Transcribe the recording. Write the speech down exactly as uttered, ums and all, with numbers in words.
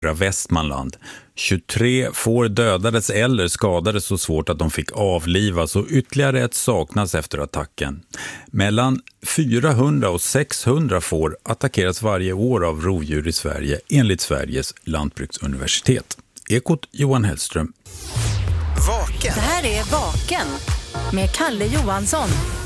Västmanland. tjugotre får dödades eller skadades så svårt att de fick avlivas och ytterligare ett saknas efter attacken. Mellan fyrahundra och sexhundra får attackeras varje år av rovdjur i Sverige enligt Sveriges lantbruksuniversitet. Ekot Johan Hellström. Vaken. Det här är Vaken med Kalle Johansson.